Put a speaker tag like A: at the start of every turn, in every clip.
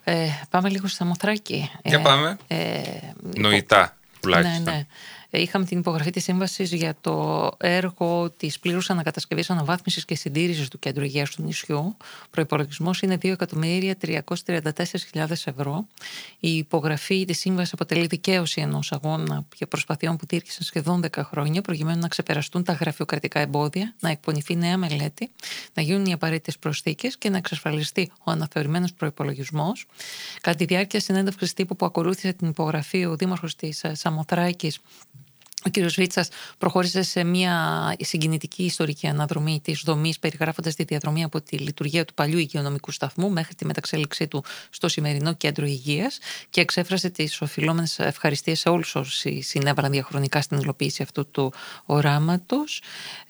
A: Πάμε λίγο στη Σαμοθράκη.
B: Για πάμε. Νοητά τουλάχιστον.
A: Ναι. Είχαμε την υπογραφή της σύμβασης για το έργο της πλήρους ανακατασκευής, αναβάθμισης και συντήρησης του Κέντρου Υγείας του νησιού. Ο προϋπολογισμός είναι 2.334.000 ευρώ. Η υπογραφή της σύμβασης αποτελεί δικαίωση ενός αγώνα και προσπαθειών που τήρησαν σχεδόν 10 χρόνια, προκειμένου να ξεπεραστούν τα γραφειοκρατικά εμπόδια, να εκπονηθεί νέα μελέτη, να γίνουν οι απαραίτητες προσθήκες και να εξασφαλιστεί ο αναθεωρημένος προϋπολογισμός. Κατά τη διάρκεια συνέντευξης τύπου που ακολούθησε την υπογραφή, ο Δήμαρχος της Σαμοθράκης, ο κ. Βίτσας, προχώρησε σε μια συγκινητική ιστορική αναδρομή της δομής, περιγράφοντας τη διαδρομή από τη λειτουργία του παλιού υγειονομικού σταθμού μέχρι τη μεταξέλιξή του στο σημερινό κέντρο υγείας και εξέφρασε τις οφειλόμενες ευχαριστίες σε όλους όσοι συνέβαλαν διαχρονικά στην υλοποίηση αυτού του οράματος.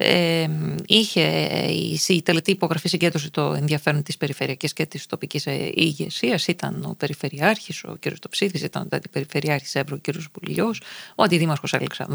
A: Η τελετή υπογραφή συγκέντρωσε το ενδιαφέρον της περιφερειακής και της τοπικής ηγεσίας. Ήταν ο Περιφερειάρχης, ο κ. Τοψίδης, ήταν ο Αντιπεριφερειάρχης Εύρου, ο κ. Πουλιός, ο Αντιδήμαρχος Αλεξανδρούπολης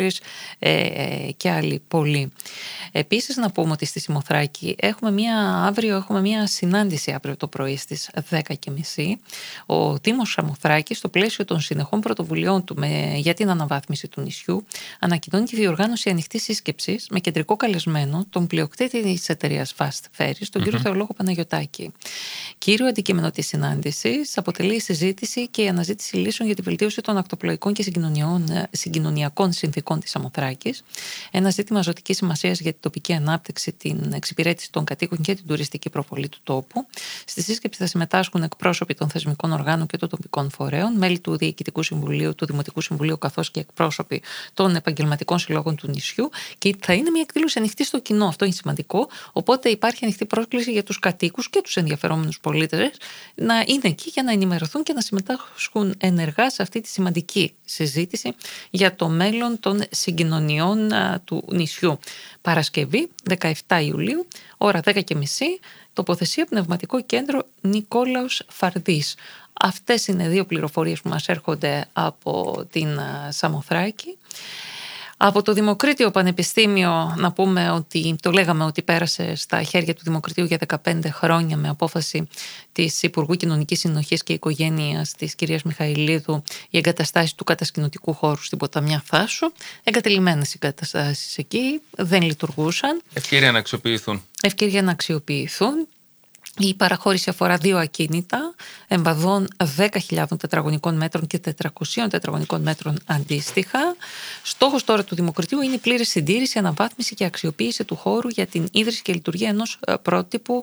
A: και άλλοι πολλοί. Επίσης, να πούμε ότι στη Σαμοθράκη αύριο έχουμε μια συνάντηση αύριο το πρωί στις 10:30. Ο Δήμος Σαμοθράκης, στο πλαίσιο των συνεχών πρωτοβουλειών του για την αναβάθμιση του νησιού, ανακοινώνει τη διοργάνωση ανοιχτής σύσκεψης με κεντρικό καλεσμένο τον πλειοκτήτη της εταιρείας Fast Ferries, τον κύριο Θεολόγο Παναγιωτάκη. Κύριο αντικείμενο της συνάντησης αποτελεί η συζήτηση και η αναζήτηση λύσεων για τη βελτίωση των ακτοπλοϊκών και συγκοινωνιακών συνθηκών της Σαμοθράκης, ένα ζήτημα ζωτικής σημασίας για την τοπική ανάπτυξη, την εξυπηρέτηση των κατοίκων και την τουριστική προβολή του τόπου. Στη σύσκεψη θα συμμετάσχουν εκπρόσωποι των θεσμικών οργάνων και των τοπικών φορέων, μέλη του Διοικητικού Συμβουλίου, του Δημοτικού Συμβουλίου, καθώς και εκπρόσωποι των επαγγελματικών συλλόγων του νησιού, και θα είναι μια εκδήλωση ανοιχτή στο κοινό. Αυτό είναι σημαντικό. Οπότε υπάρχει ανοιχτή πρόσκληση για τους κατοίκους και τους ενδιαφερόμενους πολίτες να είναι εκεί για να ενημερωθούν και να συμμετάσχουν ενεργά σε αυτή τη σημαντική συζήτηση για το μέλλον των συγκοινωνιών του νησιού. Παρασκευή, 17 Ιουλίου, ώρα 10:30, τοποθεσία Πνευματικό Κέντρο Νικόλαος Φαρδής. Αυτές είναι δύο πληροφορίες που μας έρχονται από την Σαμοθράκη. Από το Δημοκρίτιο Πανεπιστήμιο να πούμε ότι το λέγαμε ότι πέρασε στα χέρια του Δημοκρατίου για 15 χρόνια με απόφαση της Υπουργού Κοινωνικής Συνοχής και Οικογένειας της κυρίας Μιχαηλίδου η εγκαταστάση του κατασκηνωτικού χώρου στην Ποταμιά Θάσου. Εγκατελειμμένες οι εγκαταστάσεις εκεί, δεν λειτουργούσαν.
B: Ευκαιρία να αξιοποιηθούν.
A: Η παραχώρηση αφορά 2 ακίνητα εμβαδών 10.000 τετραγωνικών μέτρων και 400 τετραγωνικών μέτρων αντίστοιχα. Στόχος τώρα του Δημοκρατίου είναι η πλήρης συντήρηση, αναβάθμιση και αξιοποίηση του χώρου για την ίδρυση και λειτουργία ενός πρότυπου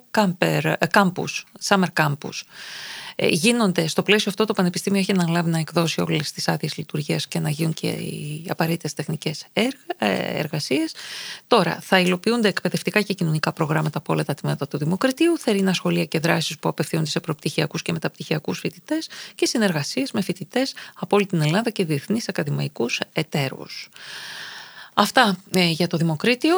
A: summer campus. Γίνονται στο πλαίσιο αυτό, το Πανεπιστήμιο έχει αναλάβει να εκδώσει όλες τις άδειες λειτουργίας και να γίνουν και οι απαραίτητες τεχνικές εργασίες. Τώρα θα υλοποιούνται εκπαιδευτικά και κοινωνικά προγράμματα από όλα τα τμήματα του Δημοκρατίου, θερινά σχολεία και δράσεις που απευθύνονται σε προπτυχιακούς και μεταπτυχιακούς φοιτητές και συνεργασίες με φοιτητές από όλη την Ελλάδα και διεθνείς ακαδημαϊκούς εταίρους. Αυτά για το Δημοκρίτιο.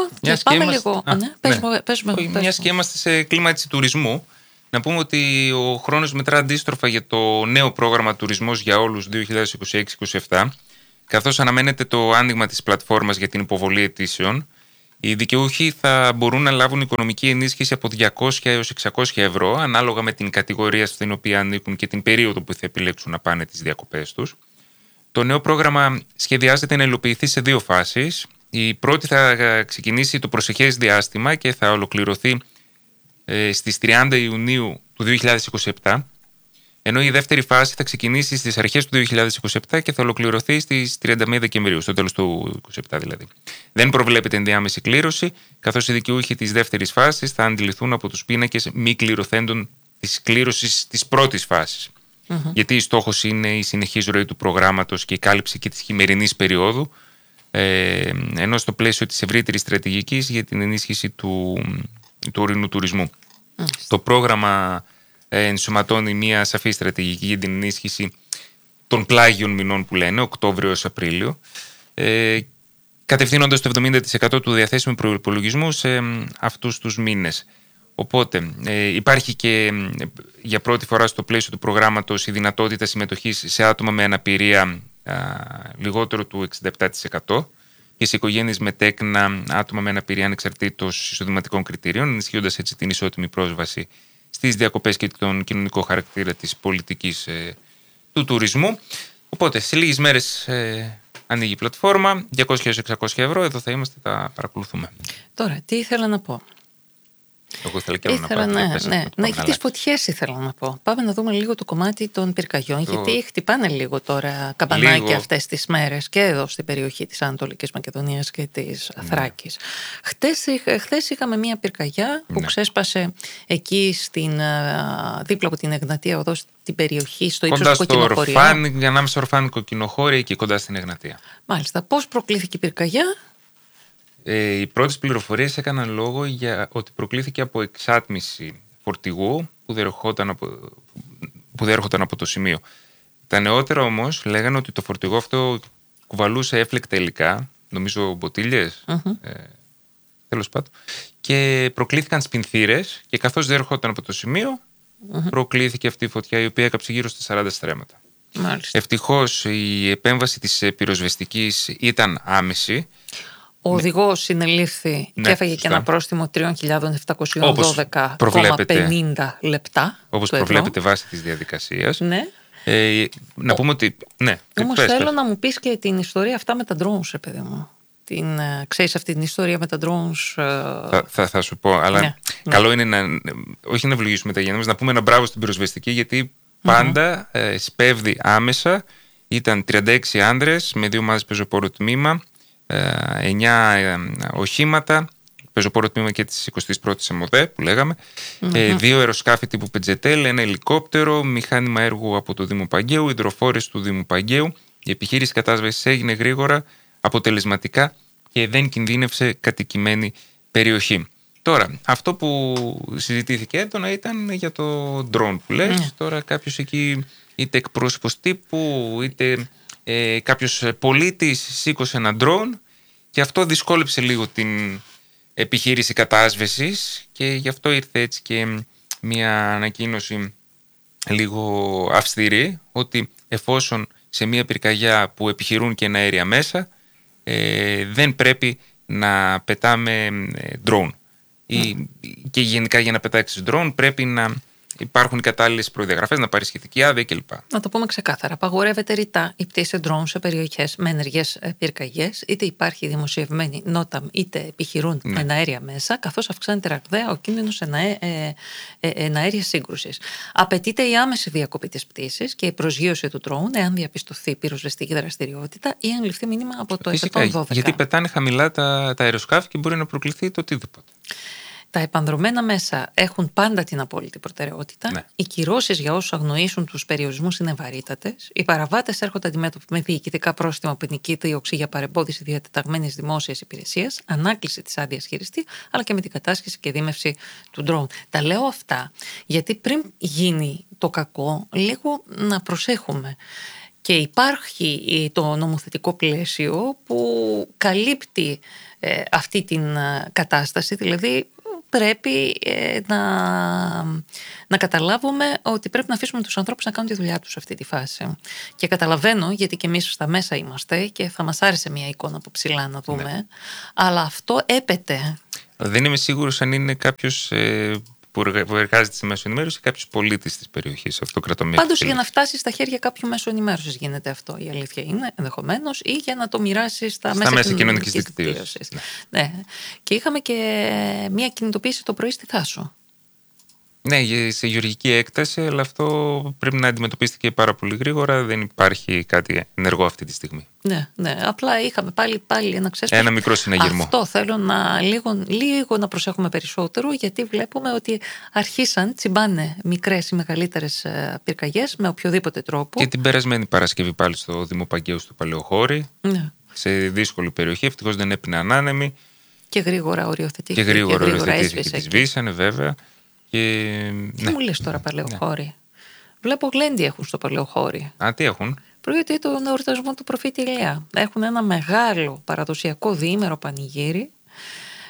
B: Μιας και είμαστε σε κλίμα τουρισμού, να πούμε ότι ο χρόνος μετρά αντίστροφα για το νέο πρόγραμμα Τουρισμός για Όλους 2026-2027, καθώς αναμένεται το άνοιγμα της πλατφόρμας για την υποβολή αιτήσεων. Οι δικαιούχοι θα μπορούν να λάβουν οικονομική ενίσχυση από 200 έως 600 ευρώ, ανάλογα με την κατηγορία στην οποία ανήκουν και την περίοδο που θα επιλέξουν να πάνε τις διακοπές τους. Το νέο πρόγραμμα σχεδιάζεται να υλοποιηθεί σε 2 φάσεις. Η πρώτη θα ξεκινήσει το προσεχές διάστημα και θα ολοκληρωθεί στις 30 Ιουνίου του 2027, ενώ η δεύτερη φάση θα ξεκινήσει στις αρχές του 2027 και θα ολοκληρωθεί στις 31 Δεκεμβρίου, στο τέλος του 2027 δηλαδή. Δεν προβλέπεται ενδιάμεση κλήρωση, καθώς οι δικαιούχοι της δεύτερης φάσης θα αντιληφθούν από τους πίνακες μη κληρωθέντων της κλήρωσης της πρώτης φάσης. Γιατί η στόχος είναι η συνεχής ροή του προγράμματος και η κάλυψη και της χειμερινής περίοδου, ενώ στο πλαίσιο της ευρύτερης στρατηγικής για την ενίσχυση του ορεινού τουρισμού. Το πρόγραμμα ενσωματώνει μια σαφή στρατηγική για την ενίσχυση των πλάγιων μηνών που λένε, Οκτώβριο έως Απρίλιο, κατευθύνοντας το 70% του διαθέσιμου προϋπολογισμού σε αυτούς τους μήνες. Οπότε υπάρχει και για πρώτη φορά στο πλαίσιο του προγράμματος η δυνατότητα συμμετοχής σε άτομα με αναπηρία λιγότερο του 67%. Και σε οικογένειες με τέκνα, άτομα με αναπηρία ανεξαρτήτως εισοδηματικών κριτηρίων, ενισχύοντας έτσι την ισότιμη πρόσβαση στις διακοπές και τον κοινωνικό χαρακτήρα της πολιτικής του τουρισμού. Οπότε σε λίγες μέρες ανοίγει η πλατφόρμα, 200-600 ευρώ, εδώ θα είμαστε, τα παρακολουθούμε.
A: Τώρα, τι ήθελα να πω.
B: Εγώ ήθελα και να πάω.
A: Ναι, για τις φωτιές ήθελα να πω. Πάμε να δούμε λίγο το κομμάτι των πυρκαγιών, γιατί χτυπάνε λίγο τώρα καμπανάκια αυτές τις μέρες και εδώ στην περιοχή της Ανατολικής Μακεδονίας και της Θράκης. Χθες είχαμε μια πυρκαγιά που ξέσπασε εκεί δίπλα από την Εγνατία Οδό, στην περιοχή, στο ύψος του Κοκκινοχωρίου.
B: Ανάμεσα στο Ορφάνη Κοκκινοχώρη και κοντά στην Εγνατία.
A: Μάλιστα. Πώς προκλήθηκε η πυρκαγιά?
B: Οι πρώτες πληροφορίες έκαναν λόγο για ότι προκλήθηκε από εξάτμιση φορτηγού που δεν έρχονταν από το σημείο. Τα νεότερα όμως λέγανε ότι το φορτηγό αυτό κουβαλούσε έφλεκτα υλικά, νομίζω μποτίλιες, τέλος πάντων, και προκλήθηκαν σπινθήρες και καθώς δεν έρχονταν από το σημείο, προκλήθηκε αυτή η φωτιά, η οποία έκαψε γύρω στα 40 στρέμματα.
A: Μάλιστα.
B: Ευτυχώς η επέμβαση της πυροσβεστικής ήταν άμεση.
A: Ο οδηγός συνελήφθη και έφαγε και ένα πρόστιμο 3.712,50 λεπτά.
B: Όπως προβλέπεται βάσει της διαδικασίας.
A: Ναι.
B: Να πούμε ότι. Ναι,
A: όμως θέλω να μου πεις και την ιστορία αυτά με τα drones, παιδί μου. Ξέρεις αυτή την ιστορία με τα drones?
B: Θα σου πω, αλλά καλό είναι όχι να ευλογήσουμε τα γέννα μας, να πούμε ένα μπράβο στην πυροσβεστική, γιατί πάντα σπέβδει άμεσα. Ήταν 36 άνδρες με 2 ομάδες πεζοπόρου τμήμα, 9 οχήματα, πεζοπόρο τμήμα και της 21ης ΕΜΟΔΕ που λέγαμε, 2 αεροσκάφη τύπου Πετζετέλ, 1 ελικόπτερο, μηχάνημα έργου από το Δήμο Παγκαίου, υδροφόρες του Δήμου Παγκαίου. Η επιχείρηση κατάσβεσης έγινε γρήγορα, αποτελεσματικά και δεν κινδύνευσε κατοικημένη περιοχή. Τώρα, αυτό που συζητήθηκε έντονα ήταν για το drone που λες. Τώρα κάποιος εκεί, είτε εκπρόσωπος τύπου, είτε κάποιος πολίτης, σήκωσε ένα drone και αυτό δυσκόλεψε λίγο την επιχείρηση κατάσβεσης και γι' αυτό ήρθε έτσι και μια ανακοίνωση λίγο αυστηρή, ότι εφόσον σε μια πυρκαγιά που επιχειρούν και αέρια μέσα, δεν πρέπει να πετάμε drone. Και γενικά για να πετάξεις drone πρέπει να υπάρχουν οι κατάλληλες προδιαγραφές, να πάρει σχετική άδεια κλπ.
A: Να το πούμε ξεκάθαρα. Απαγορεύεται ρητά η πτήση drone σε περιοχές με ενεργές πυρκαγιές, είτε υπάρχει δημοσιευμένη νότα, είτε επιχειρούν εναέρια μέσα, καθώς αυξάνεται ραγδαία ο κίνδυνος εναέριας σύγκρουσης. Απαιτείται η άμεση διακοπή της πτήσης και η προσγείωση του drone, εάν διαπιστωθεί πυροσβεστική δραστηριότητα ή αν ληφθεί μήνυμα από το 112.
B: Γιατί πετάνε χαμηλά τα αεροσκάφη και μπορεί να προκληθεί το οτιδήποτε.
A: Τα επανδρομένα μέσα έχουν πάντα την απόλυτη προτεραιότητα. Ναι. Οι κυρώσεις για όσους αγνοήσουν τους περιορισμούς είναι βαρύτατες. Οι παραβάτες έρχονται αντιμέτωποι με διοικητικά πρόστιμα, ποινική δίωξη για παρεμπόδιση διατεταγμένης δημόσιας υπηρεσίας, ανάκληση της άδειας χειριστή, αλλά και με την κατάσχεση και δίμευση του drone. Τα λέω αυτά γιατί πριν γίνει το κακό, λίγο να προσέχουμε. Και υπάρχει το νομοθετικό πλαίσιο που καλύπτει αυτή την κατάσταση, δηλαδή πρέπει να καταλάβουμε ότι πρέπει να αφήσουμε τους ανθρώπους να κάνουν τη δουλειά τους σε αυτή τη φάση. Και καταλαβαίνω, γιατί και εμείς στα μέσα είμαστε και θα μας άρεσε μια εικόνα από ψηλά να δούμε, αλλά αυτό έπεται.
B: Δεν είμαι σίγουρος αν είναι κάποιος που εργάζεται σε μέσο ενημέρωση ή κάποιος πολίτης της περιοχής. Αυτό κρατώ μια
A: Πάντως για να φτάσει στα χέρια κάποιου μέσου ενημέρωσης γίνεται αυτό. Η αλήθεια είναι, ενδεχομένως, ή για να το μοιράσει στα μέσα κοινωνικής δικτύωσης. Ναι. Και είχαμε και μια κινητοποίηση το πρωί στη Θάσο.
B: Ναι, σε γεωργική έκταση, αλλά αυτό πρέπει να αντιμετωπίστηκε πάρα πολύ γρήγορα. Δεν υπάρχει κάτι ενεργό αυτή τη στιγμή.
A: Ναι. Απλά είχαμε πάλι ένα ξέσπασμα.
B: Ένα μικρό συναγερμό.
A: Αυτό θέλω λίγο να προσέχουμε περισσότερο, γιατί βλέπουμε ότι αρχίσαν, τσιμπάνε μικρές ή μεγαλύτερες πυρκαγιές με οποιοδήποτε τρόπο.
B: Και την περασμένη Παρασκευή πάλι στο Δήμο Παγκαίου στο Παλαιοχώρι.
A: Ναι.
B: Σε δύσκολη περιοχή. Ευτυχώς δεν έπινε ανάνεμη.
A: Και γρήγορα οριοθετήθηκε.
B: Και γρήγορα έσβησε και τη σβήσανε, βέβαια.
A: Τι μου λες τώρα Παλαιοχώρι? Ναι. Βλέπω γλέντι έχουν στο Παλαιοχώρι.
B: Τι έχουν?
A: Προηγείται τον εορτασμό του προφήτη Ηλία. Έχουν ένα μεγάλο παραδοσιακό διήμερο πανηγύρι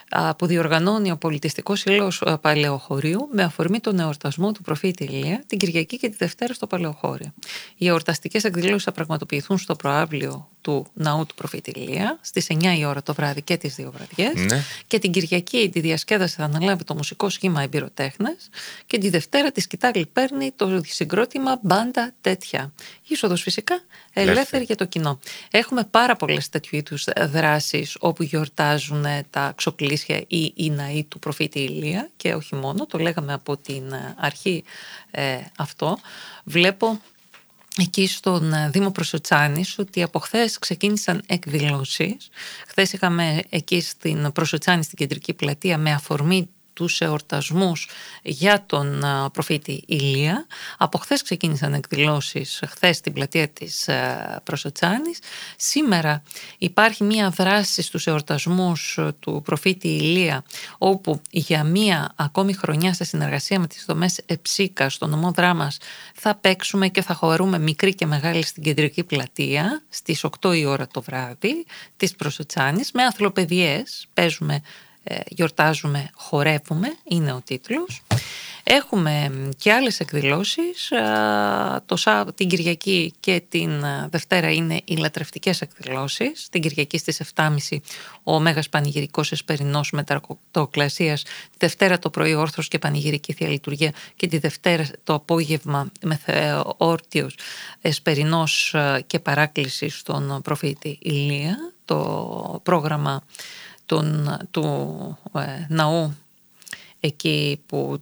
A: που διοργανώνει ο Πολιτιστικός Σύλλογος Παλαιοχωρίου με αφορμή τον εορτασμό του προφήτη Ηλία την Κυριακή και τη Δευτέρα στο Παλαιοχώρι. Οι εορταστικές εκδηλώσεις θα πραγματοποιηθούν στο προαύλιο του ναού του προφήτη Ηλία στις 9 η ώρα το βράδυ και τις 2 βραδιές.
B: Ναι.
A: Και την Κυριακή τη διασκέδαση θα αναλάβει το μουσικό σχήμα Εμπειροτέχνες και τη Δευτέρα τη σκητάλη παίρνει το συγκρότημα Μπάντα Τέτοια. Είσοδος φυσικά ελεύθερη για το κοινό. Έχουμε πάρα πολλές τέτοιου είδους δράσεις όπου γιορτάζουν τα ξοκλήσια ή οι ναοί του προφήτη Ηλία και όχι μόνο, το λέγαμε από την αρχή αυτό. Βλέπω εκεί στον Δήμο Προσοτσάνης ότι από χθες ξεκίνησαν εκδηλώσεις. Χθες είχαμε εκεί στην Προσοτσάνη, στην κεντρική πλατεία, με αφορμή τους εορτασμούς για τον προφήτη Ηλία. Από χθες ξεκίνησαν εκδηλώσεις, χθες στην πλατεία της Προσοτσάνης. Σήμερα υπάρχει μία δράση στους εορτασμούς του προφήτη Ηλία, όπου για μία ακόμη χρονιά σε συνεργασία με τις δομές Εψίκα στο νομό Δράμας θα παίξουμε και θα χορούμε μικρή και μεγάλη στην κεντρική πλατεία στις 8 η ώρα το βράδυ της Προσοτσάνης με αθλοπαιδιές. Παίζουμε, γιορτάζουμε, χορεύουμε, είναι ο τίτλος. Έχουμε και άλλες εκδηλώσεις, την Κυριακή και την Δευτέρα είναι οι λατρευτικές εκδηλώσεις. Την Κυριακή στις 7.30 ο Μέγας Πανηγυρικός Εσπερινός Μετρακτοκλασίας, τη Δευτέρα το πρωί όρθρος και πανηγυρική Θεία Λειτουργία και τη Δευτέρα το απόγευμα με όρτιος Εσπερινός και παράκληση στον προφήτη Ηλία. Το πρόγραμμα του ναού εκεί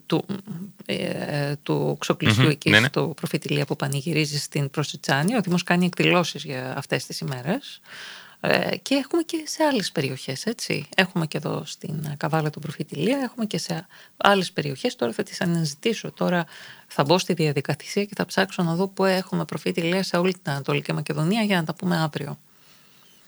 A: του ξοκλησιού εκεί
B: ναι.
A: στο προφήτη Ηλία που πανηγυρίζει στην Προσοτσάνη. Ο Δήμος κάνει εκδηλώσεις για αυτές τις ημέρες και έχουμε και σε άλλες περιοχές, έτσι. Έχουμε και εδώ στην Καβάλα του προφήτη Ηλία, έχουμε και σε άλλες περιοχές. Τώρα θα τις αναζητήσω. Τώρα θα μπω στη διαδικασία και θα ψάξω να δω που έχουμε προφήτη Ηλία σε όλη την Ανατολική Μακεδονία για να τα πούμε αύριο.